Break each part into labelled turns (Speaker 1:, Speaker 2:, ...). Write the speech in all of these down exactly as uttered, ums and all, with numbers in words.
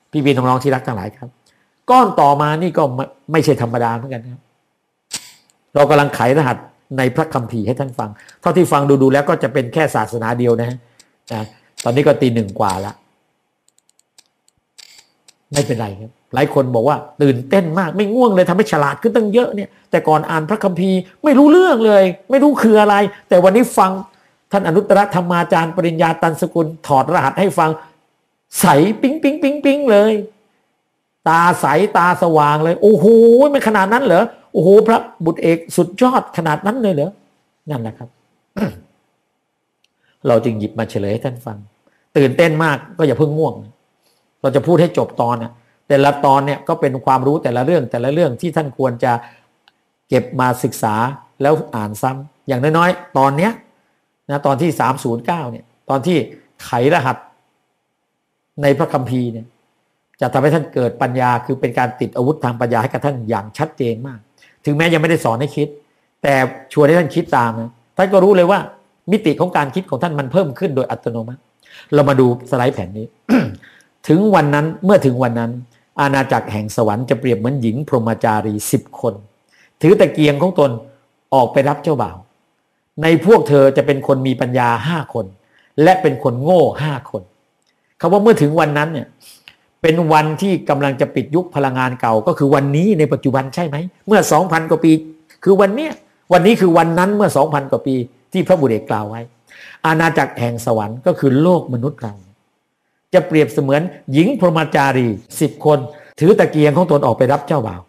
Speaker 1: พี่ๆน้องๆที่รักทั้งหลายครับก้อนต่อมานี่ก็ไม่ใช่ธรรมดาเหมือนกันครับเรากำลังไขรหัสในพระคัมภีร์ให้ท่านฟังเท่าที่ฟังดูๆแล้วก็จะเป็นแค่ศาสนาเดียวนะฮะตอนนี้ก็ตีหนึ่งกว่าแล้วไม่เป็นไรครับหลายคนบอกว่าตื่นเต้นมากไม่ง่วงเลยทำให้ฉลาดขึ้นตั้งเยอะเนี่ยแต่ก่อนอ่านพระคัมภีร์ไม่รู้เรื่องเลยไม่รู้คืออะไรแต่วันนี้ฟังท่านอนุตตรธรรมาจารย์ปริญญาตันสกุลถอดรหัสให้ฟังใสปิ๊งปิ๊งปิ๊งปิ๊งเลยตาใสตาสว่างเลยโอ้โหมันขนาดนั้นเหรอโอ้โหพระบุตรเอกสุดยอดขนาดนั้นเลยเหรอนั่นแหละครับ เราจึงหยิบมาเฉลยให้ท่านฟังตื่นเต้นมากก็อย่าเพิ่งง่วงเราจะพูดให้จบตอนนะแต่ละตอนเนี่ยก็เป็นความรู้แต่ละเรื่องแต่ละเรื่องที่ท่านควรจะเก็บมาศึกษาแล้วอ่านซ้ำอย่างน้อยๆตอนเนี้ยนะตอนที่สามศูนย์เก้าเนี่ยตอนที่ไขรหัสในพระคัมภีร์เนี่ยจะทำให้ท่านเกิดปัญญาคือเป็นการติดอาวุธทางปัญญาให้กับท่านอย่างชัดเจนมากถึงแม้ยังไม่ได้สอนให้คิดแต่ชวนให้ท่านคิดตามนะท่านก็รู้เลยว่ามิติของการคิดของท่านมันเพิ่มขึ้นโดยอัตโนมัติเรามาดูสไลด์แผ่นนี้ ถึงวันนั้นเมื่อถึงวันนั้นอาณาจักรแห่งสวรรค์จะเปรียบเหมือนหญิงพรหมจารีสิบคนถือตะเกียงของตนออกไปรับเจ้าบ่าวในพวกเธอจะเป็นคนมีปัญญาห้าคนและเป็นคนโง่ห้าคนคำว่าเมื่อถึงวันนั้นเนี่ยเป็นวันที่กำลังจะปิดยุคพลังงานเก่าก็คือวันนี้ในปัจจุบันใช่ไหมเมื่อ สองพัน กว่าปีคือวันเนี้ยวันนี้คือวันนั้นเมื่อ สองพัน กว่าปีที่พระบุตรเอกกล่าวไว้อาณาจักรแห่งสวรรค์ก็คือโลกมนุษย์เราจะเปรียบเสมือนหญิงพรหมจารีสิบคนถือตะเกียงของตนออกไปรับเจ้าบ่าว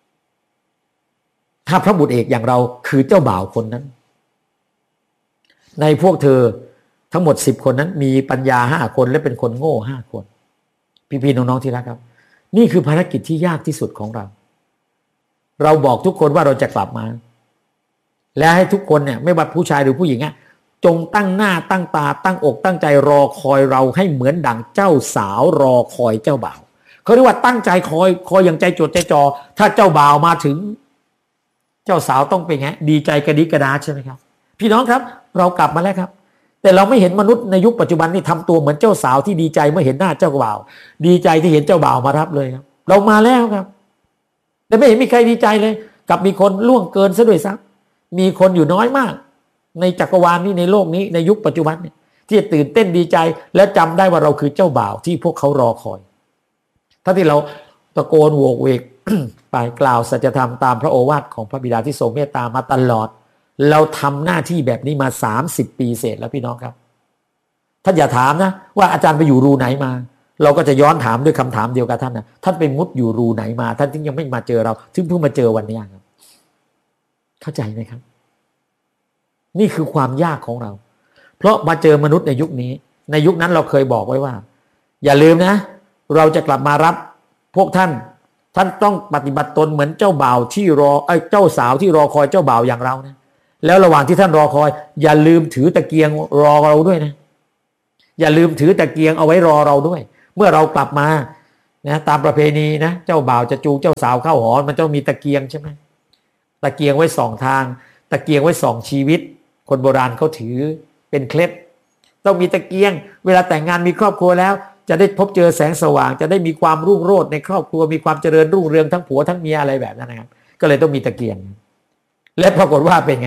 Speaker 1: ถ้าพระบุตรเอกอย่างเราคือเจ้าบ่าวคนนั้นในพวกเธอทั้งหมดสิบคนนั้นมีปัญญาห้าคนและเป็นคนโง่ห้าคนพี่ๆน้องๆที่รักครับนี่คือภารกิจที่ยากที่สุดของเราเราบอกทุกคนว่าเราจะกลับมาและให้ทุกคนเนี่ยไม่ว่าผู้ชายหรือผู้หญิงอ่ะจงตั้งหน้าตั้งตาตั้งอกตั้งใจรอคอยเราให้เหมือนดั่งเจ้าสาวรอคอยเจ้าบ่าวเขาเรียกว่าตั้งใจคอยคอยอย่างใจจดใจจ่อถ้าเจ้าบ่าวมาถึงเจ้าสาวต้องเป็นไงดีใจกระดิกกระดาใช่ไหมครับพี่น้องครับเรากลับมาแล้วครับแต่เราไม่เห็นมนุษย์ในยุคปัจจุบันนี่ทำตัวเหมือนเจ้าสาวที่ดีใจเมื่อเห็นหน้าเจ้าบ่าวดีใจที่เห็นเจ้าบ่าวมารับเลยครับเรามาแล้วครับแต่ไม่เห็นมีใครดีใจเลยกลับมีคนล่วงเกินซะด้วยซ้ำมีคนอยู่น้อยมากในจักรวาลนี้ในโลกนี้ในยุคปัจจุบันเนี่ยที่ตื่นเต้นดีใจและจำได้ว่าเราคือเจ้าบ่าวที่พวกเขารอคอยถ้าที่เราตะโกนโวกเวก ไปกล่าวสัจธรรมตามพระโอวาทของพระบิดาที่ทรงเมตตามาตลอดเราทำหน้าที่แบบนี้มาสามสิบปีเศษแล้วพี่น้องครับท่านอย่าถามนะว่าอาจารย์ไปอยู่รูไหนมาเราก็จะย้อนถามด้วยคำถามเดียวกับท่านนะท่านไปมุดอยู่รูไหนมาท่านถึงยังไม่มาเจอเราถึงเพิ่งมาเจอวันนี้ครับเข้าใจไหมครับนี่คือความยากของเราเพราะมาเจอมนุษย์ในยุคนี้ในยุคนั้นเราเคยบอกไว้ว่าอย่าลืมนะเราจะกลับมารับพวกท่านท่านต้องปฏิบัติตนเหมือนเจ้าบ่าวที่รอไอ้เจ้าสาวที่รอคอยเจ้าบ่าวอย่างเรานะแล้วระหว่างที่ท่านรอคอยอย่าลืมถือตะเกียงรอเราด้วยนะอย่าลืมถือตะเกียงเอาไว้รอเราด้วยเมื่อเรากลับมานะตามประเพณีนะเจ้าบ่าวจะจูงเจ้าสาวเข้าหอมันต้องมีตะเกียงใช่ไหมตะเกียงไว้สองทางตะเกียงไว้สองชีวิตคนโบราณเขาถือเป็นเคล็ดต้องมีตะเกียงเวลาแต่งงานมีครอบครัวแล้วจะได้พบเจอแสงสว่างจะได้มีความรุ่งโรจน์ในครอบครัวมีความเจริญรุ่งเรืองทั้งผัวทั้งเมียอะไรแบบนั้นนะครับก็เลยต้องมีตะเกียงและปรากฏว่าเป็นไง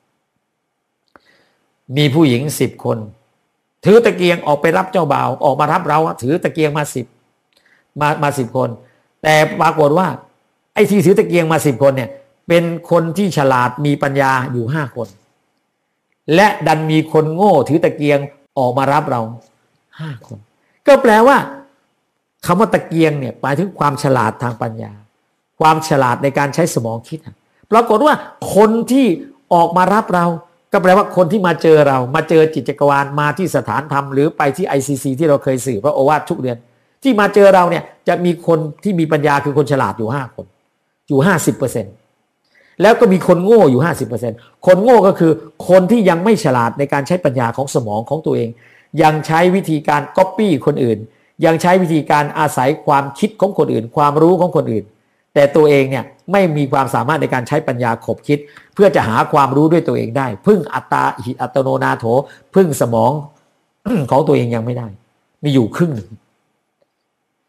Speaker 1: มีผู้หญิงสิบคนถือตะเกียงออกไปรับเจ้าบ่าวออกมารับเราถือตะเกียงมาสิบมามาสิบคนแต่ปรากฏว่าไอ้ที่ถือตะเกียงมาสิบคนเนี่ยเป็นคนที่ฉลาดมีปัญญาอยู่ห้าคนและดันมีคนโง่ถือตะเกียงออกมารับเราห้าคนก็แปลว่าคำว่าตะเกียงเนี่ยหมายถึงความฉลาดทางปัญญาความฉลาดในการใช้สมองคิดปรากฏว่าคนที่ออกมารับเราก็แปลว่าคนที่มาเจอเรามาเจอจิตจักรวาลมาที่สถานธรรมหรือไปที่ ไอ ซี ซี ที่เราเคยสื่อพระโอวาททุกเดือนที่มาเจอเราเนี่ยจะมีคนที่มีปัญญาคือคนฉลาดอยู่ห้าคนอยู่ ห้าสิบเปอร์เซ็นต์ แล้วก็มีคนโง่อยู่ ห้าสิบเปอร์เซ็นต์ คนโง่ก็คือคนที่ยังไม่ฉลาดในการใช้ปัญญาของสมองของตัวเองยังใช้วิธีการก๊อปปี้คนอื่นยังใช้วิธีการอาศัยความคิดของคนอื่นความรู้ของคนอื่นแต่ตัวเองเนี่ยไม่มีความสามารถในการใช้ปัญญาขบคิดเพื่อจะหาความรู้ด้วยตัวเองได้พึ่งอัตตาหิอัตโนนาโถพึ่งสมอง ของตัวเองยังไม่ได้มีอยู่ครึ่งหนึ่ง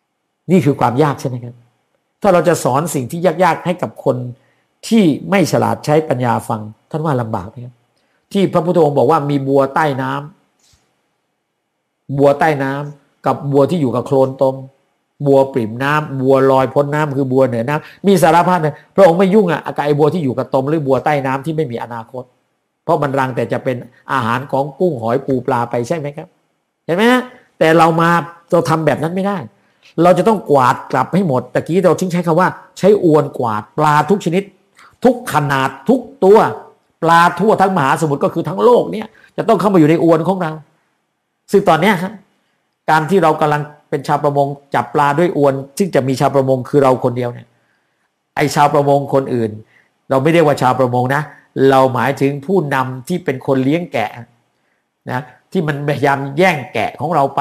Speaker 1: นี่คือความยากใช่ไหมครับถ้าเราจะสอนสิ่งที่ยากๆให้กับคนที่ไม่ฉลาดใช้ปัญญาฟังท่านว่าลำบากไหมครับที่พระพุทธองค์บอกว่ามีบัวใต้น้ำบัวใต้น้ำกับบัวที่อยู่กับโคลนตมบัวปริ่มน้ำบัวลอยพ้นน้ำคือบัวเหนือน้ำมีสารพัดนะพระองค์ไม่ยุ่งอ่ะกับไอ้บัวที่อยู่กับตมหรือบัวใต้น้ำที่ไม่มีอนาคตเพราะมันรังแต่จะเป็นอาหารของกุ้งหอยปูปลาไปใช่ไหมครับเห็นไหมฮะแต่เรามาเราทำแบบนั้นไม่ได้เราจะต้องกวาดกลับให้หมดตะกี้เราทิ้งใช้คำว่าใช้อวนกวาดปลาทุกชนิดทุกขนาดทุกตัวปลาทั่วทั้งมหาสมุทรก็คือทั้งโลกเนี่ยจะต้องเข้ามาอยู่ในอวนของเราซึ่งตอนนี้ครับการที่เรากำลังเป็นชาวประมงจับปลาด้วยอวนซึ่งจะมีชาวประมงคือเราคนเดียวเนี่ยไอชาวประมงคนอื่นเราไม่เรียกว่าชาวประมงนะเราหมายถึงผู้นำที่เป็นคนเลี้ยงแกะนะที่มันพยายามแย่งแกะของเราไป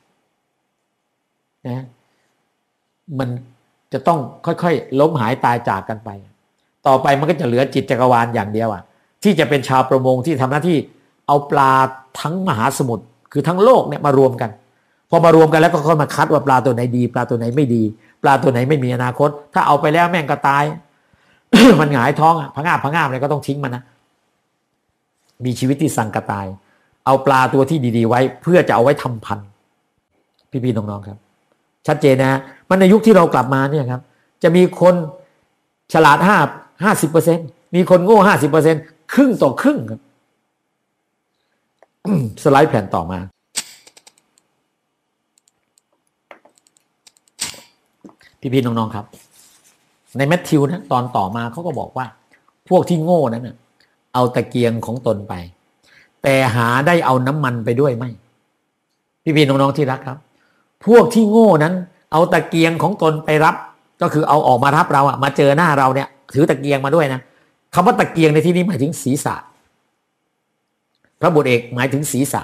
Speaker 1: นะมันจะต้องค่อยๆล้มหายตายจากกันไปต่อไปมันก็จะเหลือจิตจักรวาลอย่างเดียวอ่ะที่จะเป็นชาวประมงที่ทำหน้าที่เอาปลาทั้งมหาสมุทรคือทั้งโลกเนี่ยมารวมกันพอมารวมกันแล้วก็ค่อยมาคัดว่าปลาตัวไหนดีปลาตัวไหนไม่ดีปลาตัวไหนไม่มีอนาคตถ้าเอาไปแล้วแม่งก็ตาย มันหงายท้องอ่ะพะงาบพะงาบเลยก็ต้องทิ้งมันนะมีชีวิตที่สังกตายเอาปลาตัวที่ดีๆไว้เพื่อจะเอาไว้ทำพันธุ์พี่ๆน้องๆครับชัดเจนนะมันในยุคที่เรากลับมาเนี่ยครับจะมีคนฉลาดห้าห้าสิบเปอร์เซ็นต์มีคนโง่ห้าสิบเปอร์เซ็นต์ครึ่งต่อครึ่งครับ สไลด์แผ่นต่อมาพี่ๆน้องๆครับในแมทธิวนะตอนต่อมาเขาก็บอกว่าพวกที่โง่นั้นนะเอาตะเกียงของตนไปแต่หาได้เอาน้ำมันไปด้วยไหมพี่ๆน้องๆที่รักครับพวกที่โง่นั้นเอาตะเกียงของตนไปรับก็คือเอาออกมารับเราอะมาเจอหน้าเราเนี่ยถือตะเกียงมาด้วยนะคำว่าตะเกียงในที่นี้หมายถึงศีรษะพระบุตรเอกหมายถึงศีรษะ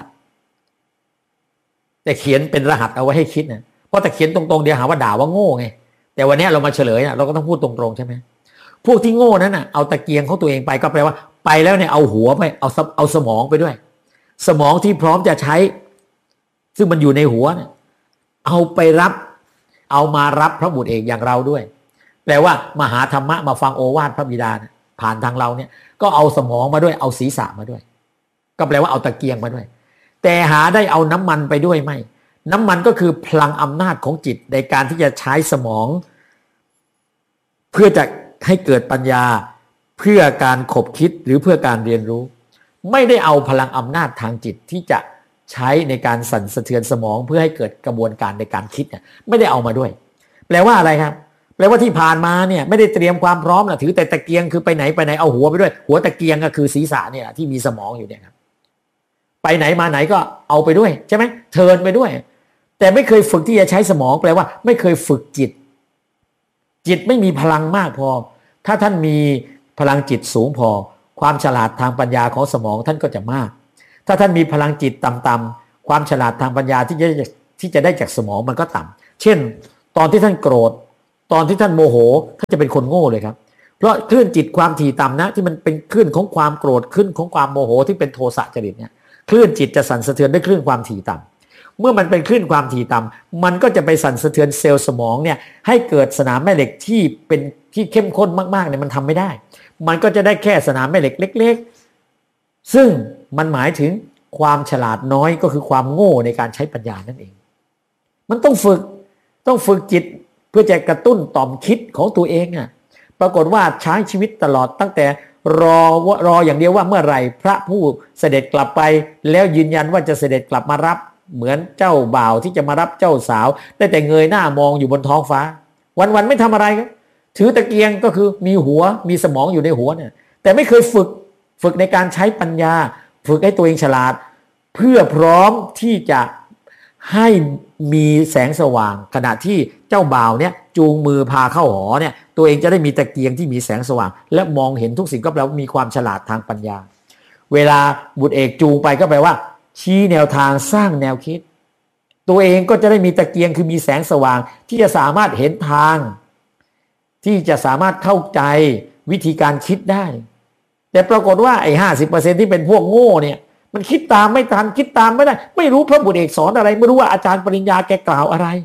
Speaker 1: แต่เขียนเป็นรหัสเอาไว้ให้คิดนะเพราะแต่เขียนตรงๆเดี๋ยวหาว่าด่าว่าโง่ไงแต่วันนี้เรามาเฉลยนะเราก็ต้องพูดตรงๆใช่ไหมพวกที่โง่นั้นน่ะเอาตะเกียงของตัวเองไปก็แปลว่าไปแล้วเนี่ยเอาหัวไปเอาเอาสมองไปด้วยสมองที่พร้อมจะใช้ซึ่งมันอยู่ในหัวเนี่ยเอาไปรับเอามารับพระบุตรเอกอย่างเราด้วยแปลว่ามาหาธรรมะมาฟังโอวาทพระบิดานะผ่านทางเราเนี่ยก็เอาสมองมาด้วยเอาศีรษะมาด้วยก็แปลว่าเอาตะเกียงมาด้วยแต่หาได้เอาน้ำมันไปด้วยไหมน้ำมันก็คือพลังอำนาจของจิตในการที่จะใช้สมองเพื่อจะให้เกิดปัญญาเพื่อการขบคิดหรือเพื่อการเรียนรู้ไม่ได้เอาพลังอำนาจทางจิตที่จะใช้ในการสั่นสะเทือนสมองเพื่อให้เกิดกระบวนการในการคิดเนี่ยไม่ได้เอามาด้วยแปลว่าอะไรครับแปลว่าที่ผ่านมาเนี่ยไม่ได้เตรียมความพร้อมนะถือแต่ตะเกียงคือไปไหนไปไหนเอาหัวไปด้วยหัวตะเกียงก็คือศีรษะเนี่ยที่มีสมองอยู่เนี่ยครับไปไหนมาไหนก็เอาไปด้วยใช่ไหมเทิร์นไปด้วยแต่ไม่เคยฝึกที่จะใช้สมองแปลว่าไม่เคยฝึกจิตจิตไม่มีพลังมากพอถ้าท่านมีพลังจิตสูงพอความฉลาดทางปัญญาของสมองท่านก็จะมากถ้าท่านมีพลังจิตต่ำๆความฉลาดทางปัญญาที่จะที่จะได้จากสมองมันก็ต่ำเช่นตอนที่ท่านโกรธตอนที่ท่านโมโหท่านจะเป็นคนโง่เลยครับเพราะคลื่นจิตความถี่ต่ำนะที่มันเป็นคลื่นของความโกรธคลื่นของความโมโหที่เป็นโทสะจริตเนี่ยคลื่นจิตจะสั่นสะเทือนด้วยคลื่นความถี่ต่ำเมื่อมันเป็นคลื่นความถี่ต่ำมันก็จะไปสั่นสะเทือนเซลล์สมองเนี่ยให้เกิดสนามแม่เหล็กที่เป็นที่เข้มข้นมากๆเนี่ยมันทำไม่ได้มันก็จะได้แค่สนามแม่เหล็กเล็กๆซึ่งมันหมายถึงความฉลาดน้อยก็คือความโง่ในการใช้ปัญญานั่นเองมันต้องฝึกต้องฝึกจิตเพื่อจะกระตุ้นต่อมคิดของตัวเองอ่ะปรากฏว่าใช้ชีวิตตลอดตั้งแต่รอว่ารออย่างเดียวว่าเมื่อไหร่พระผู้เสด็จกลับไปแล้วยืนยันว่าจะเสด็จกลับมารับเหมือนเจ้าบ่าวที่จะมารับเจ้าสาวได้แต่เงยหน้ามองอยู่บนท้องฟ้าวันๆไม่ทำอะไรครับถือตะเกียงก็คือมีหัวมีสมองอยู่ในหัวเนี่ยแต่ไม่เคยฝึกฝึกในการใช้ปัญญาฝึกให้ตัวเองฉลาดเพื่อพร้อมที่จะให้มีแสงสว่างขณะที่เจ้าบ่าวเนี่ยจูงมือพาเข้าหอเนี่ยตัวเองจะได้มีตะเกียงที่มีแสงสว่างและมองเห็นทุกสิ่งก็แปลว่ามีความฉลาดทางปัญญาเวลาบุตรเอกจูงไปก็แปลว่าชี้แนวทางสร้างแนวคิดตัวเองก็จะได้มีตะเกียงคือมีแสงสว่างที่จะสามารถเห็นทางที่จะสามารถเข้าใจวิธีการคิดได้แต่ปรากฏว่าไอ้ห้าสิบเปอร์เซ็นต์ที่เป็นพวกโง่เนี่ยมันคิดตามไม่ทันคิดตามไม่ได้ไม่รู้พระบุตรเอกสอนอะไรไม่รู้ว่าอาจารย์ปริญญาแกกล่าวอะไร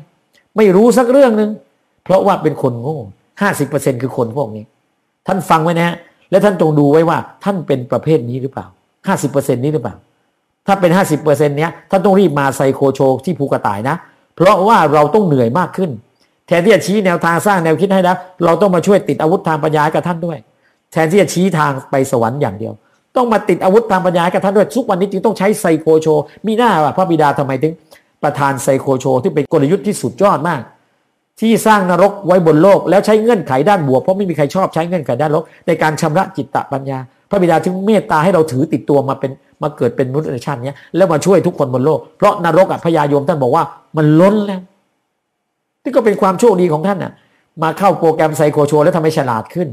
Speaker 1: ไม่รู้สักเรื่องนึงเพราะว่าเป็นคนโง่ห้าสิบเปอร์เซ็นต์คือคนพวกนี้ท่านฟังไว้นะฮะและท่านจงดูไว้ว่าท่านเป็นประเภทนี้หรือเปล่าห้าสิบเปอร์เซ็นต์นี้หรือเปล่าถ้าเป็นห้าสิบเปอร์เซ็นต์เนี้ยท่านต้องรีบมาไซโคโชที่ภูกระต่ายนะเพราะว่าเราต้องเหนื่อยมากขึ้นแทนที่จะชี้แนวทางสร้างแนวคิดให้นะเราต้องมาช่วยติดอาวุธทางปัญญากับท่านด้วยแทนที่จะชี้ทางไปสวรรค์อย่างเดียวต้องมาติดอาวุธทางปัญญากับท่านด้วยทุกวันนี้จึงต้องใช้ไซโคโชมีหน้าว่าพระบิดาทำไมถึงประธานไซโคโชที่เป็นกลยุทธ์ที่สุดยอดมากที่สร้างนรกไว้บนโลกแล้วใช้เงื่อนไขด้านบวกเพราะไม่มีใครชอบใช้เงื่อนไขด้านลบในการชำระจิตตปัญญาพระบิดาจึงเมตตาให้เราถือติดตัวมาเป็นมาเกิดเป็นมนุษย์ชาตินี้แล้วมาช่วยทุกคนบนโลกเพราะนรกอ่ะพญายมท่านบอกว่ามันล้นแล้วนี่ก็เป็นความโชคดีของท่านน่ะมาเข้าโปรแกรมไซโคโชแล้วทำให้ฉลาดขึ้น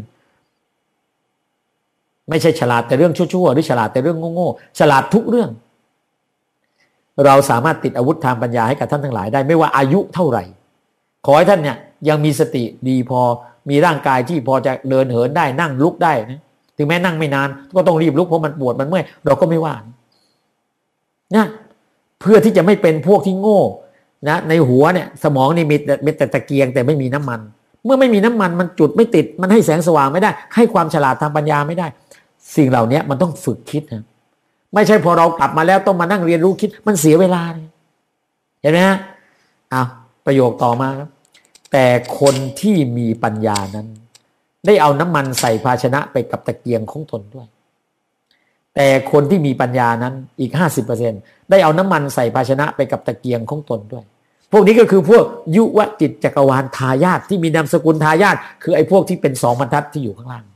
Speaker 1: ไม่ใช่ฉลาดแต่เรื่องชั่วๆหรือฉลาดแต่เรื่องโง่ๆฉลาดทุกเรื่องเราสามารถติดอาวุธทางปัญญาให้กับท่านทั้งหลายได้ไม่ว่าอายุเท่าไหร่ขอให้ท่านเนี่ยยังมีสติดีพอมีร่างกายที่พอจะเดินเหินได้นั่งลุกได้นะถึงแม้นั่งไม่นานก็ต้องรีบลุกเพราะมันปวดมันเมื่อยเราก็ไม่ว่านะเพื่อที่จะไม่เป็นพวกที่โง่นะในหัวเนี่ยสมองนี่มีมีแต่ตะเกียงแต่ไม่มีน้ำมันเมื่อไม่มีน้ำมันมันจุดไม่ติดมันให้แสงสว่างไม่ได้ให้ความฉลาดทางปัญญาไม่ได้สิ่งเหล่านี้มันต้องฝึกคิดนะไม่ใช่พอเรากลับมาแล้วต้องมานั่งเรียนรู้คิดมันเสียเวลาเห็นไหมฮะอ้าวประโยคต่อมาครับแต่คนที่มีปัญญานั้นได้เอาน้ำมันใส่ภาชนะไปกับตะเกียงของตนด้วยแต่คนที่มีปัญญานั้นอีก ห้าสิบเปอร์เซ็นต์ ได้เอาน้ำมันใส่ภาชนะไปกับตะเกียงของตนด้วยพวกนี้ก็คือพวกยุวจิตจักรวาลทายาทที่มีนามสกุลทายาทคือไอ้พวกที่เป็นสองบรรทัดที่อยู่ข้างล่าง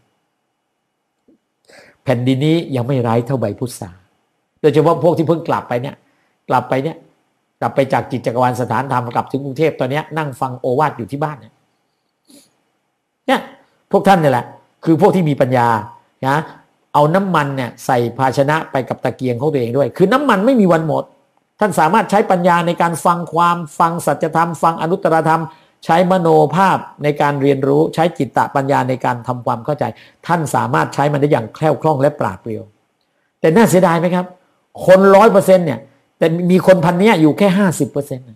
Speaker 1: แผ่นดินนี้ยังไม่ไร้เท่าใบพุทราโดยเฉพาะพวกที่เพิ่งกลับไปเนี่ยกลับไปเนี่ยกลับไปจากจิตจักรวาลสถานธรรมกลับถึงกรุงเทพตอนนี้นั่งฟังโอวาทอยู่ที่บ้านเนี่ยเนี่ยพวกท่านนี่แหละคือพวกที่มีปัญญานะเอาน้ำมันเนี่ยใส่ภาชนะไปกับตะเกียงของตัวเองด้วยคือน้ำมันไม่มีวันหมดท่านสามารถใช้ปัญญาในการฟังความฟังสัจธรรมฟังอนุตตรธรรมใช้มโนภาพในการเรียนรู้ใช้จิตตปัญญาในการทำความเข้าใจท่านสามารถใช้มันได้อย่างแคล่วคล่องและปราดเปรียวแต่น่าเสียดายไหมครับคนร้อยเปอร์เซ็นต์เนี่ยแต่มีคนพันนี้อยู่แค่ห้าสิบเปอร์เซ็นต์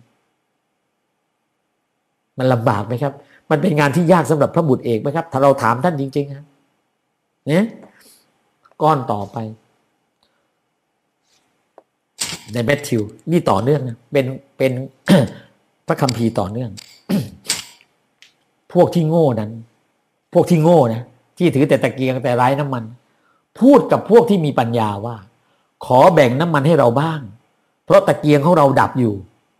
Speaker 1: มันลำบากไหมครับมันเป็นงานที่ยากสำหรับพระบุตรเอกไหมครับถ้าเราถามท่านจริงๆครับเนี่ยก้อนต่อไปในแมทธิวนี่ต่อเนื่องนะเป็นเป็น พระคัมภีร์ต่อเนื่อง พวกที่โง่นั้นพวกที่โง่นะที่ถือแต่ตะเกียงแต่ไร้น้ำมันพูดกับพวกที่มีปัญญาว่าขอแบ่งน้ำมันให้เราบ้างเพราะตะเกียงของเราดับอยู่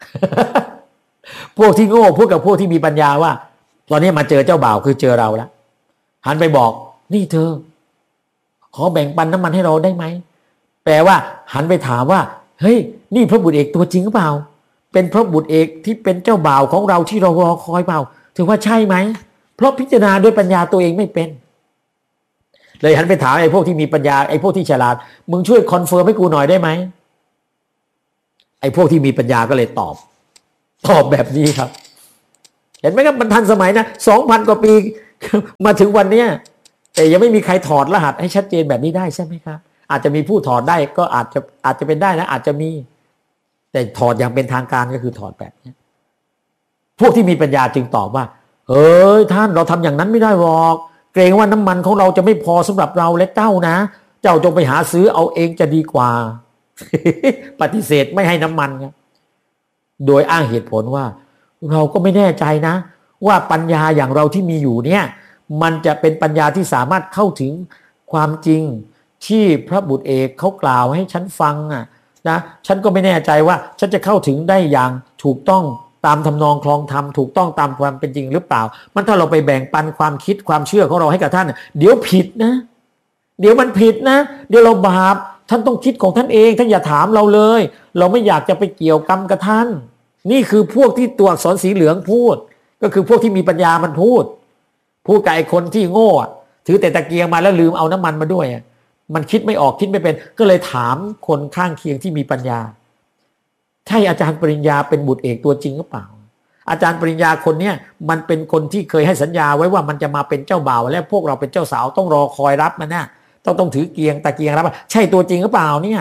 Speaker 1: พวกที่โง่พูดกับพวกที่มีปัญญาว่าตอนนี้มาเจอเจ้าบ่าวคือเจอเราแล้วหันไปบอกนี่เธอขอแบ่งปันน้ำมันให้เราได้ไหมแปลว่าหันไปถามว่าเฮ้ยนี่พระบุตรเอกตัวจริงหรือเปล่าเป็นพระบุตรเอกที่เป็นเจ้าบ่าวของเราที่เรารอคอยเปล่าถือว่าใช่ไหมเพราะพิจารณาด้วยปัญญาตัวเองไม่เป็นเลยหันไปถามไอ้พวกที่มีปัญญาไอ้พวกที่ฉลาดมึงช่วยคอนเฟิร์มให้กูหน่อยได้ไหมไอ้พวกที่มีปัญญาก็เลยตอบตอบแบบนี้ครับเห็นไหมครับมันทันสมัยนะสองพันกว่าปีมาถึงวันนี้แต่ยังไม่มีใครถอดรหัสให้ชัดเจนแบบนี้ได้ใช่ไหมครับอาจจะมีผู้ถอดได้ก็อาจจะอาจจะเป็นได้นะอาจจะมีแต่ถอดอย่างเป็นทางการก็คือถอดแบบนี้พวกที่มีปัญญาจึงตอบว่าเฮ้ยท่านเราทำอย่างนั้นไม่ได้หรอกเกรงว่าน้ำมันของเราจะไม่พอสำหรับเราและเจ้านะเจ้าจงไปหาซื้อเอาเองจะดีกว่า ปฏิเสธไม่ให้น้ำมันครับโดยอ้างเหตุผลว่าเราก็ไม่แน่ใจนะว่าปัญญาอย่างเราที่มีอยู่เนี่ยมันจะเป็นปัญญาที่สามารถเข้าถึงความจริงที่พระบุตรเอกเขากล่าวให้ฉันฟังอ่ะนะฉันก็ไม่แน่ใจว่าฉันจะเข้าถึงได้อย่างถูกต้องตามทำนองคลองธรรมถูกต้องตามความเป็นจริงหรือเปล่ามันถ้าเราไปแบ่งปันความคิดความเชื่อของเราให้กับท่านเดี๋ยวผิดนะเดี๋ยวมันผิดนะเดี๋ยวเราบาปท่านต้องคิดของท่านเองท่านอย่าถามเราเลยเราไม่อยากจะไปเกี่ยวกรรมกับท่านนี่คือพวกที่ตัวอักษรสีเหลืองพูดก็คือพวกที่มีปัญญามันพูดพูดกับไอ้คนที่โง่ถือแต่ตะเกียงมาแล้วลืมเอาน้ำมันมาด้วยมันคิดไม่ออกคิดไม่เป็นก็เลยถามคนข้างเคียงที่มีปัญญาใช่อาจารย์ปริญญาเป็นบุตรเอกตัวจริงหรือเปล่าอาจารย์ปริญญาคนเนี้ยมันเป็นคนที่เคยให้สัญญาไว้ว่ามันจะมาเป็นเจ้าบ่าวและพวกเราเป็นเจ้าสาวต้องรอคอยรับมันนะต้องต้องถือเกียงตะเกียงรับใช่ตัวจริงหรือเปล่าเนี่ย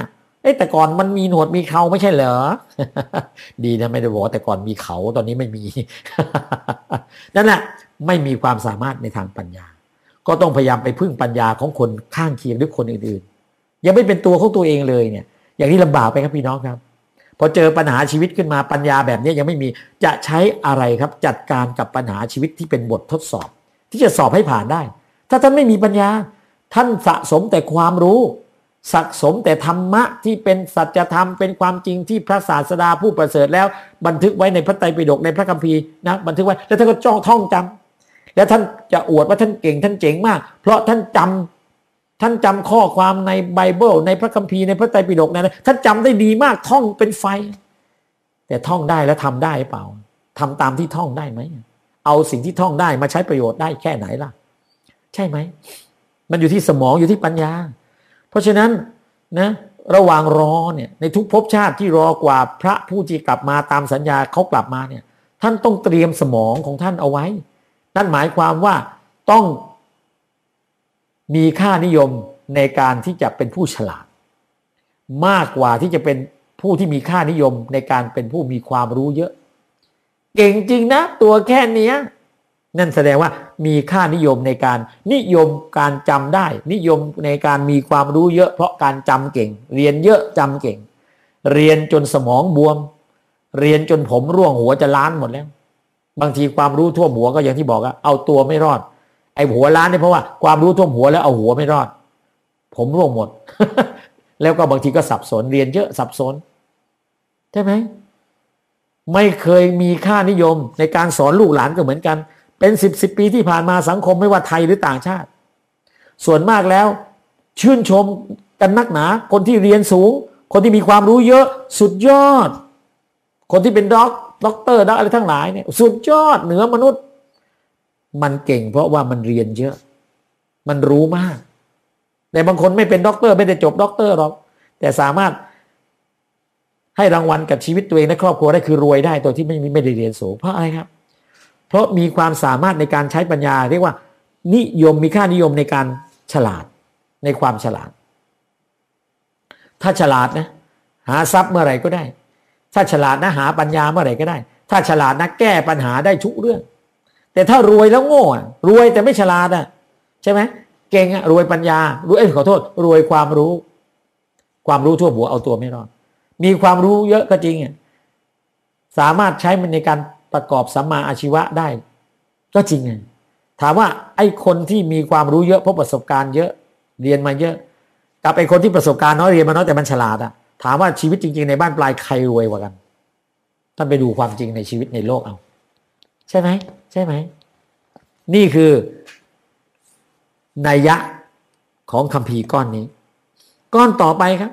Speaker 1: อ้แต่ก่อนมันมีหนวดมีเขาไม่ใช่เหรอ ดีนะไม่ได้บอกแต่ก่อนมีเขาตอนนี้ไม่มี นั่นแหละไม่มีความสามารถในทางปัญญาก็ต้องพยายามไปพึ่งปัญญาของคนข้างเคียงหรือคนอื่นๆยังไม่เป็นตัวของตัวเองเลยเนี่ยอย่างนี้ลำบากไปครับพี่น้องครับพอเจอปัญหาชีวิตขึ้นมาปัญญาแบบนี้ยังไม่มีจะใช้อะไรครับจัดการกับปัญหาชีวิตที่เป็นบททดสอบที่จะสอบให้ผ่านได้ถ้าท่านไม่มีปัญญาท่านสะสมแต่ความรู้สะสมแต่ธรรมะที่เป็นสัจธรรมเป็นความจริงที่พระศาสดาผู้ประเสริฐแล้วบันทึกไว้ในพระไตรปิฎกในพระคัมภีร์นะบันทึกไว้แล้วท่านก็จ้องท่องจำแล้วท่านจะอวดว่าท่านเก่งท่านเจ๋งมากเพราะท่านจำท่านจำข้อความในไบเบิลในพระคัมภีร์ในพระไตรปิฎกนะท่านจำได้ดีมากท่องเป็นไฟแต่ท่องได้แล้วทำได้เปล่าทำตามที่ท่องได้ไหมเอาสิ่งที่ท่องได้มาใช้ประโยชน์ได้แค่ไหนล่ะใช่ไหมมันอยู่ที่สมองอยู่ที่ปัญญาเพราะฉะนั้นนะระหว่างรอเนี่ยในทุกภพชาติที่รอกว่าพระผู้ที่กลับมาตามสัญญาเขากลับมาเนี่ยท่านต้องเตรียมสมองของท่านเอาไว้นั่นหมายความว่าต้องมีค่านิยมในการที่จะเป็นผู้ฉลาดมากกว่าที่จะเป็นผู้ที่มีค่านิยมในการเป็นผู้มีความรู้เยอะเก่งจริงนะตัวแค่นี้นั่นแสดงว่ามีค่านิยมในการนิยมการจำได้นิยมในการมีความรู้เยอะเพราะการจำเก่งเรียนเยอะจำเก่งเรียนจนสมองบวมเรียนจนผมร่วงหัวจะล้านหมดแล้วบางทีความรู้ท่วมหัวก็อย่างที่บอกอะเอาตัวไม่รอดไอ้หัวล้านเนี่ยเพราะว่าความรู้ท่วมหัวแล้วเอาหัวไม่รอดผมร่วงหมด แล้วก็บางทีก็สับสนเรียนเยอะสับสนใช่ไหมไม่เคยมีค่านิยมในการสอนลูกหลานก็เหมือนกันเป็นสิบสิบปีที่ผ่านมาสังคมไม่ว่าไทยหรือต่างชาติส่วนมากแล้วชื่นชมกันนักหนาคนที่เรียนสูงคนที่มีความรู้เยอะสุดยอดคนที่เป็นด็อกด็อกเตอร์ด็อกอะไรทั้งหลายเนี่ยสุดยอดเหนือมนุษย์มันเก่งเพราะว่ามันเรียนเยอะมันรู้มากแต่บางคนไม่เป็นด็อกเตอร์ไม่ได้จบด็อกเตอร์หรอกแต่สามารถให้รางวัลกับชีวิตตัวเองและครอบครัวได้คือรวยได้โดยที่ไม่ไม่ได้เรียนสูงเพราะอะไรครับเพราะมีความสามารถในการใช้ปัญญาเรียกว่านิยมมีค่านิยมในการฉลาดในความฉลาดถ้าฉลาดนะหาทรัพย์เมื่อไหร่ก็ได้ถ้าฉลาดนะหาปัญญาเมื่อไหร่ก็ได้ถ้าฉลาดนะแก้ปัญหาได้ทุกเรื่องแต่ถ้ารวยแล้วโง่รวยแต่ไม่ฉลาดอ่ะใช่ไหมเก่งอ่ะรวยปัญญารวยขอโทษรวยความรู้ความรู้ทั่วหัวเอาตัวไม่รอดมีความรู้เยอะก็จริงอ่ะสามารถใช้มันในการประกอบสัมมาอาชีวะได้ก็จริงไงถามว่าไอ้คนที่มีความรู้เยอะเพราะประสบการณ์เยอะเรียนมาเยอะกับไอ้คนที่ประสบการณ์น้อยเรียนมาน้อยแต่มันฉลาดอ่ะถามว่าชีวิตจริงๆในบ้านปลายใครรวยกว่ากันท่านไปดูความจริงในชีวิตในโลกเอาใช่ไหมใช่ไหมนี่คือนัยยะของคัมภีร์ก้อนนี้ก้อนต่อไปครับ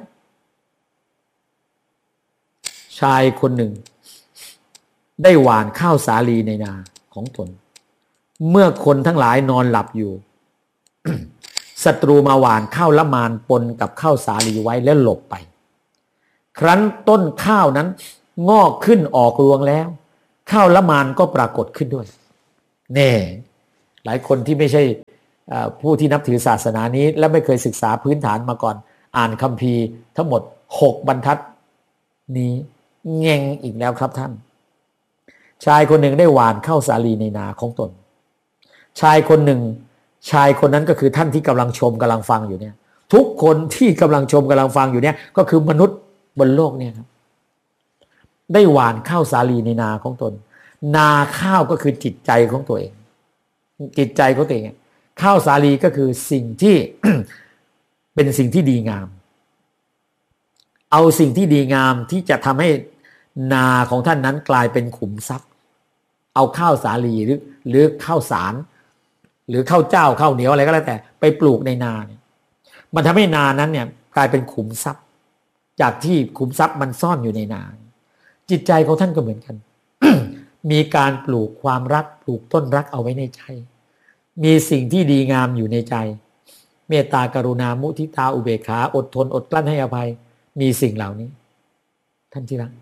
Speaker 1: ชายคนหนึ่งได้หว่านข้าวสาลีในนาของตนเมื่อคนทั้งหลายนอนหลับอยู่ ศัตรูมาหว่านข้าวละมานปนกับข้าวสาลีไว้แล้วหลบไปครั้นต้นข้าวนั้นงอกขึ้นออกรวงแล้วข้าวละมานก็ปรากฏขึ้นด้วยแน่หลายคนที่ไม่ใช่ผู้ที่นับถือศาสนานี้และไม่เคยศึกษาพื้นฐานมาก่อนอ่านคัมภีร์ทั้งหมดหกบรรทัดนี้แง่งอีกแล้วครับท่านชายคนหนึ่งได้หว่านข้าวสาลีในนาของตนชายคนหนึ่งชายคนนั้นก็คือท่านที่กำลังชมกำลังฟังอยู่เนี่ยทุกคนที่กำลังชมกำลังฟังอยู่เนี่ยก็คือมนุษย์บนโลกเนี่ยครับได้หว่านข้าวสาลีในนาของตนนาข้าวก็คือจิตใจของตัวเองจิตใจของตัวเองข้าวสาลีก็คือสิ่งที่ เป็นสิ่งที่ดีงามเอาสิ่งที่ดีงามที่จะทำให้นาของท่านนั้นกลายเป็นขุมทรัพย์เอาข้าวสาลีหรือหรือข้าวสารหรือข้าวเจ้าข้าวเหนียวอะไรก็แล้วแต่ไปปลูกในนาเนี่ยมันทำให้นานั้นเนี่ยกลายเป็นขุมทรัพย์จากที่ขุมทรัพย์มันซ่อนอยู่ในนาจิตใจของท่านก็เหมือนกัน มีการปลูกความรักปลูกต้นรักเอาไว้ในใจมีสิ่งที่ดีงามอยู่ในใจเมตตากรุณามุทิตาอุเบกขาอดทนอดกลั้นให้อภัยมีสิ่งเหล่านี้ท่านที่รัก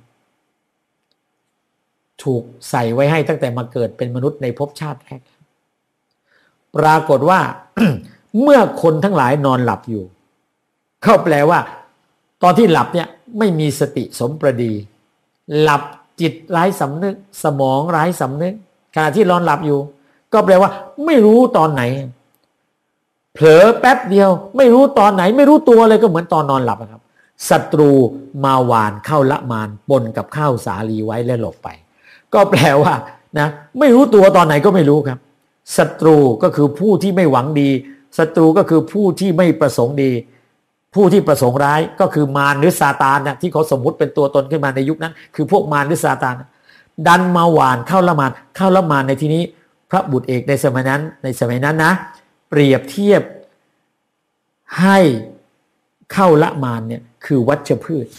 Speaker 1: ถูกใส่ไว้ให้ตั้งแต่มาเกิดเป็นมนุษย์ในภพชาติแรกปรากฏว่า เมื่อคนทั้งหลายนอนหลับอยู่เขาแปลว่าตอนที่หลับเนี่ยไม่มีสติสมประดีหลับจิตไร้สำนึกสมองไร้สำนึกขณะที่นอนหลับอยู่ก็แปลว่าไม่รู้ตอนไหนเผลอแป๊บเดียวไม่รู้ตอนไหนไม่รู้ตัวเลยก็เหมือนตอนนอนหลับครับศัตรูมาหวานเข้าละมานปนกับข้าวสาลีไว้และหลบไปก็แปลว่านะไม่รู้ตัวตอนไหนก็ไม่รู้ครับศัตรูก็คือผู้ที่ไม่หวังดีศัตรูก็คือผู้ที่ไม่ประสงค์ดีผู้ที่ประสงค์ร้ายก็คือมารหรือซาตานนะที่เขาสมมุติเป็นตัวตนขึ้นมาในยุคนั้นคือพวกมารหรือซาตานดันมาหวานเข้าละมานเข้าละมานในที่นี้พระบุตรเอกในสมัยนั้นในสมัยนั้นนะเปรียบเทียบให้เข้าละมานเนี่ยคือวัชพืช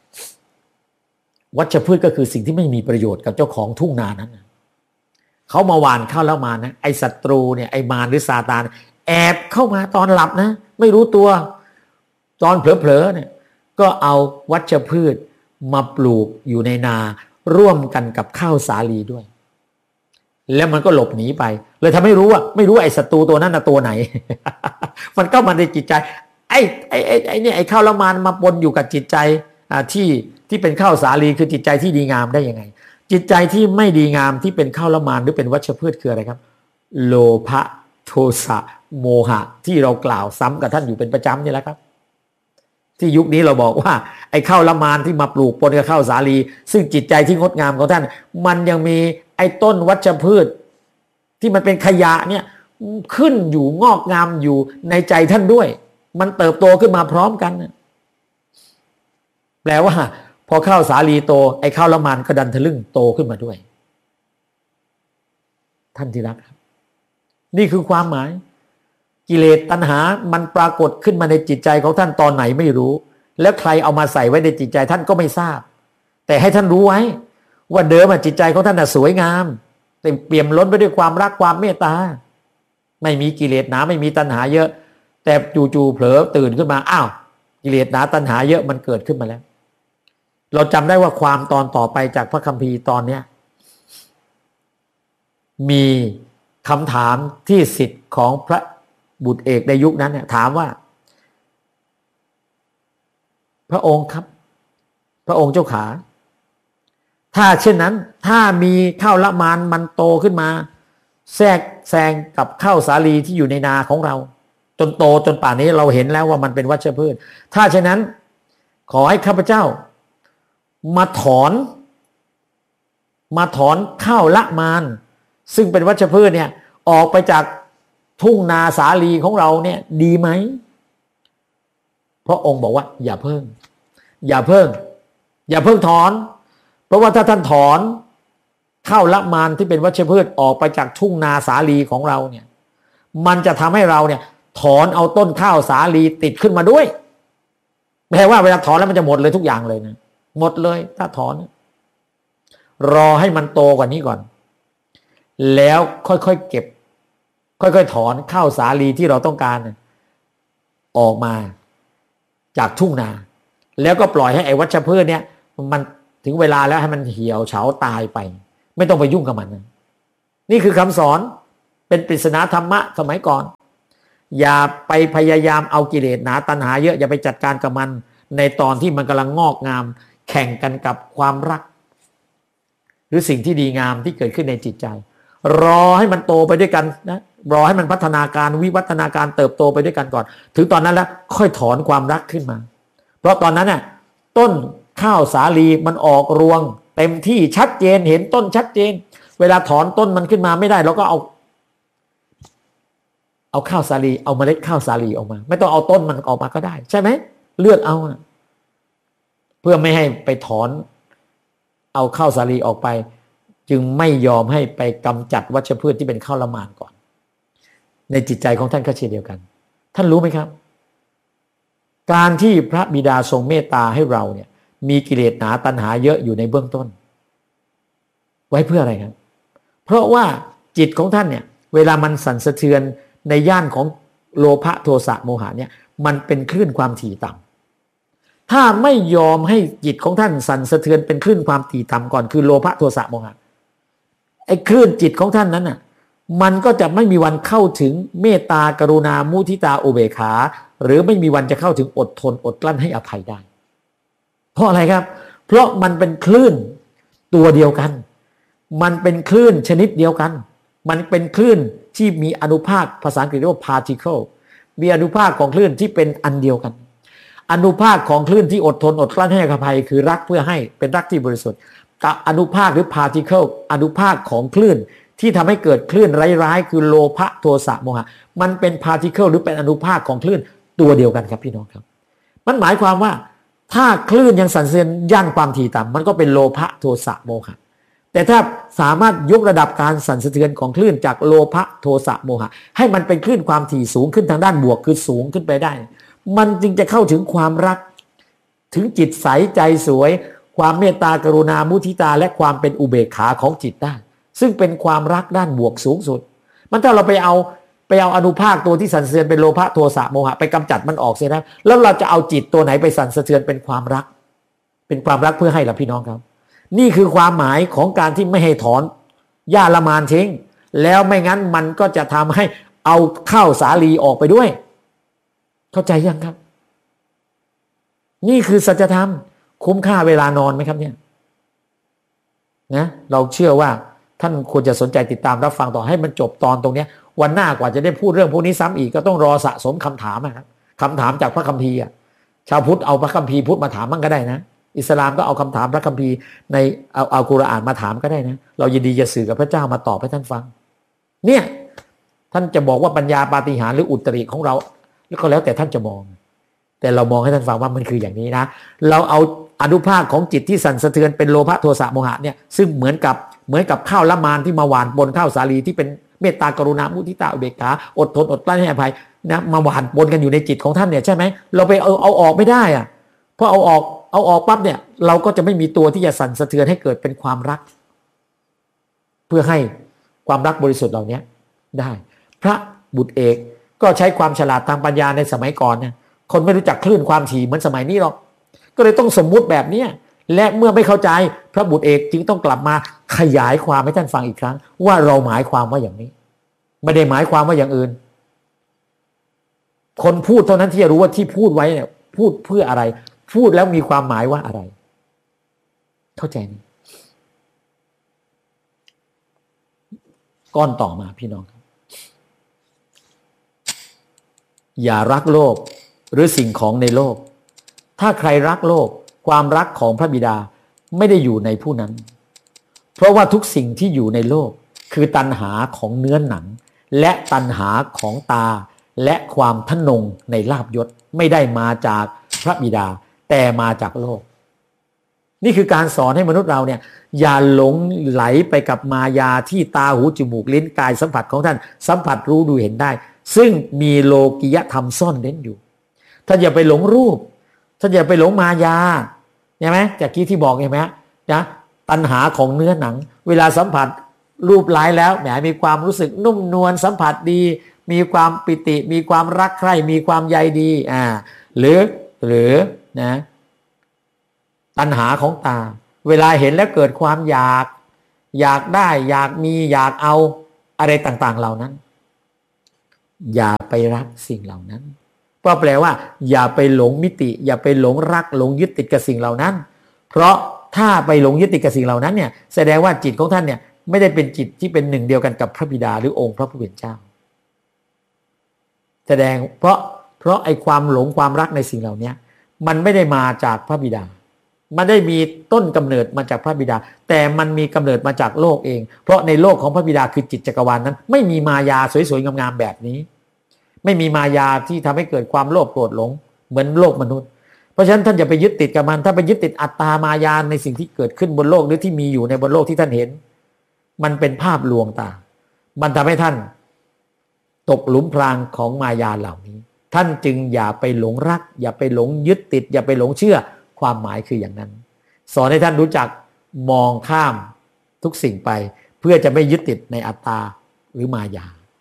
Speaker 1: วัชพืชก็คือสิ่งที่ไม่มีประโยชน์กับเจ้าของทุ่งนานั้นเขามาหวานเข้าละมานนะไอ้ศัตรูเนี่ยไอ้มารหรือซาตานแอบเข้ามาตอนหลับนะไม่รู้ตัวตอนเผลอๆเนี่ยก็เอาวัชพืชมาปลูกอยู่ในนาร่วมกันกับข้าวสาลีด้วยแล้วมันก็หลบหนีไปเลยทำให้รู้ว่าไม่รู้ไอ้ศัตรูตัวนั้นนะตัวไหน มันเข้ามาในจิตใจไอ้ไอ้ไอ้ไอ้เนี่ยไอ้ข้าวละมานมาปนอยู่กับจิตใจอ่าที่ที่เป็นข้าวสาลีคือจิตใจที่ดีงามได้ยังไงจิตใจที่ไม่ดีงามที่เป็นข้าวละมานหรือเป็นวัชพืชคืออะไรครับโลภะโทสะโมหะที่เรากล่าวซ้ำกับท่านอยู่เป็นประจำนี่แหละครับที่ยุคนี้เราบอกว่าไอ้ข้าวละมานที่มาปลูกปนกับข้าวสาลีซึ่งจิตใจที่งดงามของท่านมันยังมีไอ้ต้นวัชพืชที่มันเป็นขยะเนี่ยขึ้นอยู่งอกงามอยู่ในใจท่านด้วยมันเติบโตขึ้นมาพร้อมกันแปลว่าพอข้าวสาลีโตไอ้ข้าวละมานก็ดันทะลึ่งโตขึ้นมาด้วยท่านที่รักครับนี่คือความหมายกิเลสตัณหามันปรากฏขึ้นมาในจิตใจของท่านตอนไหนไม่รู้แล้วใครเอามาใส่ไว้ในจิตใจท่านก็ไม่ทราบแต่ให้ท่านรู้ไว้ว่าเดิมจิตใจของท่านน่ะสวยงามเต็มเปี่ยมล้นไปด้วยความรักความเมตตาไม่มีกิเลสหนาไม่มีตัณหาเยอะแต่จู่ๆเผลอตื่นขึ้นมาอ้าวกิเลสหนาตัณหาเยอะมันเกิดขึ้นมาแล้วเราจำได้ว่าความตอนต่อไปจากพระคัมภีร์ตอนเนี้ยมีคำถามที่ศิษย์ของพระบุตรเอกในยุคนั้นเนี่ยถามว่าพระองค์ครับพระองค์เจ้าขาถ้าเช่นนั้นถ้ามีข้าวละมานมันโตขึ้นมาแทรกแซงกับข้าวสาลีที่อยู่ในนาของเราจนโตจนป่านนี้เราเห็นแล้วว่ามันเป็นวัชพืชถ้าเช่นนั้นขอให้ข้าพเจ้ามาถอนมาถอนข้าวละมานซึ่งเป็นวัชพืชเนี่ยออกไปจากทุ่งนาสาลีของเราเนี่ยดีไหมพระองค์บอกว่าอย่าเพิ่งอย่าเพิ่งอย่าเพิ่งถอนเพราะว่าถ้าท่านถอนข้าวละมานที่เป็นวัชพืชออกไปจากทุ่งนาสาลีของเราเนี่ยมันจะทำให้เราเนี่ยถอนเอาต้นข้าวสาลีติดขึ้นมาด้วยแปลว่าเวลาถอนแล้วมันจะหมดเลยทุกอย่างเลยนะหมดเลยถ้าถอนรอให้มันโตกว่านี้ก่อนแล้วค่อยๆเก็บค่อยๆถอนข้าวสาลีที่เราต้องการออกมาจากทุ่งนาแล้วก็ปล่อยให้ไอ้วัชพืชเนี่ยมันถึงเวลาแล้วให้มันเหี่ยวเฉาตายไปไม่ต้องไปยุ่งกับมันนี่คือคำสอนเป็นปริศนาธรรมะสมัยก่อนอย่าไปพยายามเอากิเลสหนาตัณหาเยอะอย่าไปจัดการกับมันในตอนที่มันกำลังงอกงามแข่งกันกับความรักหรือสิ่งที่ดีงามที่เกิดขึ้นในจิตใจรอให้มันโตไปด้วยกันนะรอให้มันพัฒนาการวิวัฒนาการเติบโตไปด้วยกันก่อนถึงตอนนั้นแล้วค่อยถอนความรักขึ้นมาเพราะตอนนั้นน่ะต้นข้าวสาลีมันออกรวงเต็มที่ชัดเจนเห็นต้นชัดเจนเวลาถอนต้นมันขึ้นมาไม่ได้เราก็เอาเอาข้าวสาลีเอาเมล็ดข้าวสาลีออกมาไม่ต้องเอาต้นมันออกมาก็ได้ใช่ไหมเลือกเอาเพื่อไม่ให้ไปถอนเอาข้าวสาลีออกไปจึงไม่ยอมให้ไปกำจัดวัชพืชที่เป็นข้าวละมานก่อนในจิตใจของท่านก็เช่นเดียวกันท่านรู้ไหมครับการที่พระบิดาทรงเมตตาให้เราเนี่ยมีกิเลสหนาตัณหาเยอะอยู่ในเบื้องต้นไว้เพื่ออะไรครับเพราะว่าจิตของท่านเนี่ยเวลามันสั่นสะเทือนในย่านของโลภะโทสะโมหะเนี่ยมันเป็นคลื่นความถี่ต่ำถ้าไม่ยอมให้จิตของท่านสั่นสะเทือนเป็นคลื่นความถี่ต่ำก่อนคือโลภะโทสะโมหะไอ้คลื่นจิตของท่านนั้นน่ะมันก็จะไม่มีวันเข้าถึงเมตตากรุณามุทิตาอุเบกขาหรือไม่มีวันจะเข้าถึงอดทนอดกลั้นให้อภัยได้เพราะอะไรครับเพราะมันเป็นคลื่นตัวเดียวกันมันเป็นคลื่นชนิดเดียวกันมันเป็นคลื่นที่มีอนุภาคภาษาอังกฤษเรียกว่า particle มีอนุภาคของคลื่นที่เป็นอันเดียวกันอนุภาคของคลื่นที่อดทนอดกลั้นให้อภัยคือรักเพื่อให้เป็นรักที่บริสุทธิ์กับอนุภาคหรือ particle อนุภาคของคลื่นที่ทำให้เกิดคลื่นร้ายๆคือโลภะโทสะโมหะมันเป็น particle หรือเป็นอนุภาคของคลื่นตัวเดียวกันครับพี่น้องครับมันหมายความว่าถ้าคลื่นยังสั่นสะเทือนย่านความถี่ต่ำมันก็เป็นโลภะโทสะโมหะแต่ถ้าสามารถยกระดับการสั่นสะเทือนของคลื่นจากโลภะโทสะโมหะให้มันเป็นคลื่นความถี่สูงขึ้นทางด้านบวกคือสูงขึ้นไปได้มันจึงจะเข้าถึงความรักถึงจิตใสใจสวยความเมตตากรุณามุทิตาและความเป็นอุเบกขาของจิตได้ซึ่งเป็นความรักด้านบวกสูงสุดมันถ้าเราไปเอาไปเอาอนุภาคตัวที่สั่นสะเทือนเป็นโลภะโทสะโมหะไปกำจัดมันออกเสียแล้วแล้วเราจะเอาจิตตัวไหนไปสั่นสะเทือนเป็นความรักเป็นความรักเพื่อให้ล่ะพี่น้องครับนี่คือความหมายของการที่ไม่ให้ถอนหญ้าละมานทิ้งแล้วไม่งั้นมันก็จะทำให้เอาข้าวสาลีออกไปด้วยเข้าใจยังครับนี่คือสัจธรรมคุ้มค่าเวลานอนไหมครับเนี่ยนะเราเชื่อว่าท่านควรจะสนใจติดตามรับฟังต่อให้มันจบตอนตรงนี้วันหน้ากว่าจะได้พูดเรื่องพวกนี้ซ้ำอีกก็ต้องรอสะสมคำถามนะครับคำถามจากพระคัมภีร์ชาวพุทธเอาพระคัมภีร์พุทธมาถามมั่งก็ได้นะอิสลามก็เอาคำถามพระคัมภีร์ในเอาเอากุรอานมาถามก็ได้นะเรายินดีจะสื่อกับพระเจ้ามาตอบให้ท่านฟังเนี่ยท่านจะบอกว่าปัญญาปาฏิหาริย์หรืออุตริของเราแล้วก็แล้วแต่ท่านจะมองแต่เรามองให้ท่านฟังว่ามันคืออย่างนี้นะเราเอาอนุภาคของจิตที่สั่นสะเทือนเป็นโลภะโทสะโมหะเนี่ยซึ่งเหมือนกับเหมือนกับข้าวละมานที่มาหวานบนข้าวสาลีที่เป็นเมตตากรุณามุทิตาอุเบกขาอดทนอดกลั้นให้อภัยนะมาหวานบนกันอยู่ในจิตของท่านเนี่ยใช่ไหมเราไปเอาเอาออกไม่ได้อะเพราะเอาออกเอาออกปั๊บเนี่ยเราก็จะไม่มีตัวที่จะสั่นสะเทือนให้เกิดเป็นความรักเพื่อให้ความรักบริสุทธิ์เหล่านี้ได้พระบุตรเอกก็ใช้ความฉลาดทางปัญญาในสมัยก่อนเนี่ยคนไม่รู้จักคลื่นความถี่เหมือนสมัยนี้หรอกก็เลยต้องสมมุติแบบนี้และเมื่อไม่เข้าใจพระบุตรเอกจึงต้องกลับมาขยายความให้ท่านฟังอีกครั้งว่าเราหมายความว่าอย่างนี้ไม่ได้หมายความว่าอย่างอื่นคนพูดเท่านั้นที่จะรู้ว่าที่พูดไว้เนี่ยพูดเพื่ออะไรพูดแล้วมีความหมายว่าอะไรเข้าใจไหมก้อนต่อมาพี่น้องครับอย่ารักโลกหรือสิ่งของในโลกถ้าใครรักโลกความรักของพระบิดาไม่ได้อยู่ในผู้นั้นเพราะว่าทุกสิ่งที่อยู่ในโลกคือตัณหาของเนื้อหนังและตัณหาของตาและความทะนงในลาภยศไม่ได้มาจากพระบิดาแต่มาจากโลกนี่คือการสอนให้มนุษย์เราเนี่ยอย่าหลงไหลไปกับมายาที่ตาหูจมูกลิ้นกายสัมผัสของท่านสัมผัสรู้ดูเห็นได้ซึ่งมีโลกิยธรรมซ่อนเร้นอยู่ท่านอย่าไปหลงรูปท่านอย่าไปหลงมายาใช่ไหมจากกี้ที่บอกเห็นไหมนะตัณหาของเนื้อหนังเวลาสัมผัสรูปหลายแล้วแหมมีความรู้สึกนุ่มนวลสัมผัสดีมีความปิติมีความรักใคร่มีความใยดีอ่าหรือหรือนะตัณหาของตาเวลาเห็นแล้วเกิดความอยากอยากได้อยากมีอยากเอาอะไรต่างๆเหล่านั้นอย่าไปรักสิ่งเหล่านั้นก็แปลว่าอย่าไปหลงมิติอย่าไปหลงรักหลงยึดติดกับสิ่งเหล่านั้นเพราะถ้าไปหลงยึดติดกับสิ่งเหล่านั้นเนี่ยแสดงว่าจิตของท่านเนี่ยไม่ได้เป็นจิตที่เป็นหนึ่งเดียวกันกับพระบิดาหรือองค์พระผู้เป็นเจ้าแสดงเพราะเพราะไอ้ความหลงความรักในสิ่งเหล่านี้มันไม่ได้มาจากพระบิดามันได้มีต้นกำเนิดมาจากพระบิดาแต่มันมีกำเนิดมาจากโลกเองเพราะในโลกของพระบิดาคือจิตจักรวาลนั้นไม่มีมายาสวยๆงามๆแบบนี้ไม่มีมายาที่ทำให้เกิดความโลภโกรธหลงเหมือนโลกมนุษย์เพราะฉะนั้นท่านอย่าไปยึดติดกับมันถ้าไปยึดติดอัตตามายาในสิ่งที่เกิดขึ้นบนโลกหรือที่มีอยู่ในบนโลกที่ท่านเห็นมันเป็นภาพลวงตามันทำให้ท่านตกหลุมพรางของมายาเหล่านี้ท่านจึงอย่าไปหลงรักอย่าไปหลงยึดติดอย่าไปหลงเชื่อความหมายคืออย่างนั้นสอนให้ท่านรู้จักมองข้ามทุกสิ่งไปเพื่อจะไม่ยึดติดในอัตตาหรือมายา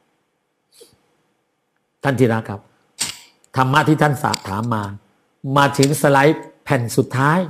Speaker 1: ท่านที่รักครับธรรมะที่ท่านถามมามาถึงสไลด์แผ่นสุดท้าย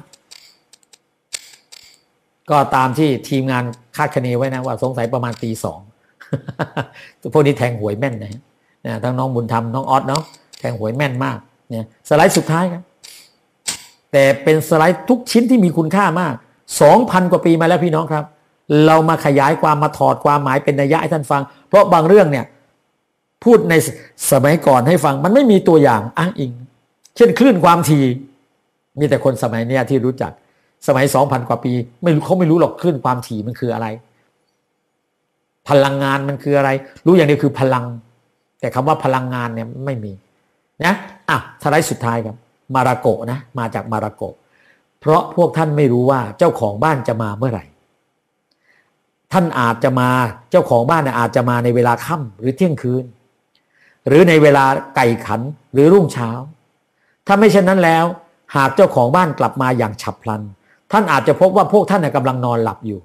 Speaker 1: ก็ตามที่ทีมงานคาดคะเนไว้นะว่าสงสัยประมาณตีสองพวกนี้แทงหวยแม่นนะนะทั้งน้องบุญธรรมน้องออสเนาะแทงหวยแม่นมากเนี่ยสไลด์สุดท้ายครับแแต่เป็นสไลด์ทุกชิ้นที่มีคุณค่ามาก สองพัน กว่าปีมาแล้วพี่น้องครับเรามาขยายความมาถอดความหมายเป็นนัยยะให้ท่านฟังเพราะบางเรื่องเนี่ยพูดในสมัยก่อนให้ฟังมันไม่มีตัวอย่างอ้างอิงเช่นคลื่นความถี่มีแต่คนสมัยเนี้ยที่รู้จักสมัย สองพัน กว่าปีไม่รู้เขาไม่รู้หรอกคลื่นความถี่มันคืออะไรพลังงานมันคืออะไรรู้อย่างเดียวคือพลังแต่คำว่าพลังงานเนี่ยไม่มีนะอ่ะสไลด์สุดท้ายครับมาราโกะนะมาจากมาราโกะเพราะพวกท่านไม่รู้ว่าเจ้าของบ้านจะมาเมื่อไหร่ท่านอาจจะมาเจ้าของบ้านอาจจะมาในเวลาค่ำหรือเที่ยงคืนหรือในเวลาไก่ขันหรือรุ่งเช้าถ้าไม่เช่นนั้นแล้วหากเจ้าของบ้านกลับมาอย่างฉับพลันท่านอาจจะพบว่าพวกท่านกำลังนอนหลับอยู่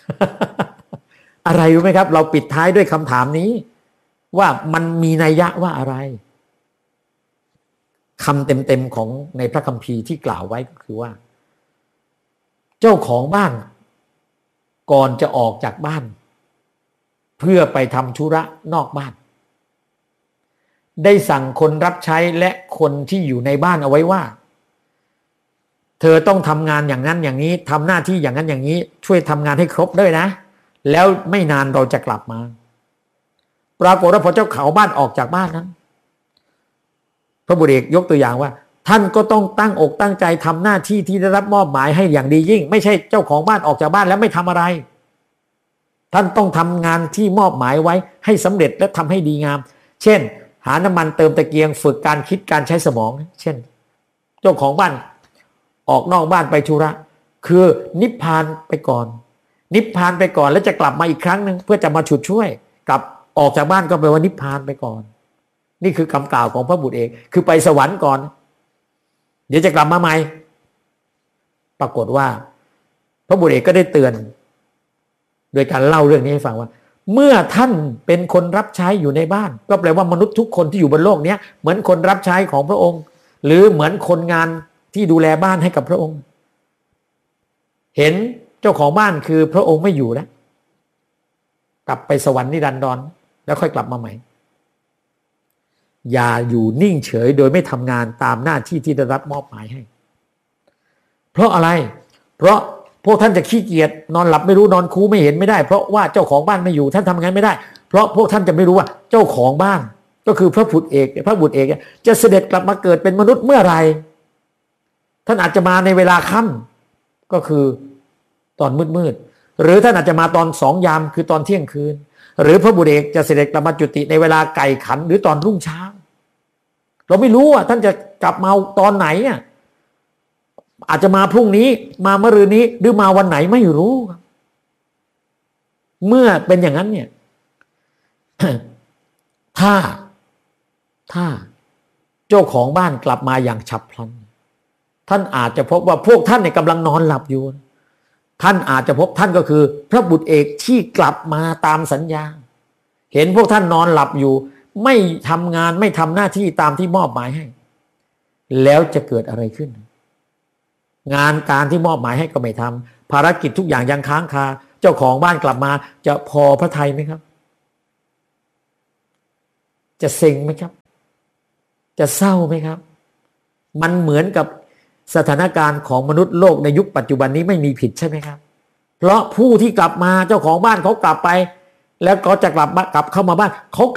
Speaker 1: อะไรรู้ไหมครับเราปิดท้ายด้วยคำถามนี้ว่ามันมีนัยยะว่าอะไรคำเต็มๆของในพระคัมภีร์ที่กล่าวไว้ก็คือว่าเจ้าของบ้านก่อนจะออกจากบ้านเพื่อไปทำธุระนอกบ้านได้สั่งคนรับใช้และคนที่อยู่ในบ้านเอาไว้ว่าเธอต้องทำงานอย่างนั้นอย่างนี้ทำหน้าที่อย่างนั้นอย่างนี้ช่วยทำงานให้ครบด้วยนะแล้วไม่นานเราจะกลับมาปรากฏว่าพอเจ้าของบ้านออกจากบ้านนั้นพระบุตรเอกยกตัวอย่างว่าท่านก็ต้องตั้งอกตั้งใจทำหน้าที่ที่ได้รับมอบหมายให้อย่างดียิ่งไม่ใช่เจ้าของบ้านออกจากบ้านแล้วไม่ทำอะไรท่านต้องทำงานที่มอบหมายไว้ให้สำเร็จและทำให้ดีงามเช่นหาน้ำมันเติมตะเกียงฝึกการคิดการใช้สมองเช่นเจ้าของบ้านออกนอกบ้านไปธุระคือนิพพานไปก่อนนิพพานไปก่อนแล้วจะกลับมาอีกครั้งหนึ่งเพื่อจะมาฉุดช่วยกลับออกจากบ้านก็แปลว่านิพพานไปก่อนนี่คือคำกล่าวของพระบุตรเอกคือไปสวรรค์ก่อนเดี๋ยวจะกลับมาใหม่ปรากฏว่าพระบุตรเอกก็ได้เตือนโดยการเล่าเรื่องนี้ให้ฟังว่าเมื่อท่านเป็นคนรับใช้อยู่ในบ้านก็แปลว่ามนุษย์ทุกคนที่อยู่บนโลกนี้เหมือนคนรับใช้ของพระองค์หรือเหมือนคนงานที่ดูแลบ้านให้กับพระองค์เห็นเจ้าของบ้านคือพระองค์ไม่อยู่แล้วกลับไปสวรรค์นิรันดรแล้วค่อยกลับมาใหม่อย่าอยู่นิ่งเฉยโดยไม่ทำงานตามหน้าที่ที่ได้รับมอบหมายให้เพราะอะไรเพราะพวกท่านจะขี้เกียจนอนหลับไม่รู้นอนคูไม่เห็นไม่ได้เพราะว่าเจ้าของบ้านไม่อยู่ท่านทำงานไม่ได้เพราะพวกท่านจะไม่รู้ว่าเจ้าของบ้านก็คือพระบุตรเอกพระบุตรเอกจะเสด็จกลับมาเกิดเป็นมนุษย์เมื่อไหร่ท่านอาจจะมาในเวลาค่ำก็คือตอนมืดๆหรือท่านอาจจะมาตอนสองยามคือตอนเที่ยงคืนหรือพระบุตรเอกจะเสด็จกลับมาจุติในเวลาไก่ขันหรือตอนรุ่งเช้าเราไม่รู้อ่ะท่านจะกลับมาตอนไหนอ่ะอาจจะมาพรุ่งนี้มาเมื่อรืนนี้หรือมาวันไหนไม่รู้เมื่อเป็นอย่างนั้นเนี่ย ถ้าถ้าเจ้าของบ้านกลับมาอย่างฉับพลันท่านอาจจะพบว่าพวกท่านเนี่ยกำลังนอนหลับอยู่ท่านอาจจะพบท่านก็คือพระบุตรเอกที่กลับมาตามสัญญาเห็นพวกท่านนอนหลับอยู่ไม่ทำงานไม่ทำหน้าที่ตามที่มอบหมายให้แล้วจะเกิดอะไรขึ้นงานการที่มอบหมายให้ก็ไม่ทำภารกิจทุกอย่างยังค้างคาเจ้าของบ้านกลับมาจะพอพระทัยไหมครับจะเซ็งไหมครับจะเศร้าไหมครับมันเหมือนกับสถานการณ์ของมนุษย์โลกในยุคปัจจุบันนี้ไม่มีผิดใช่ไหมครับเพราะผู้ที่กลับมาเจ้าของบ้านเขากลับไปแล้วก็จะกลับมากลับเข้ามาบ้านเขา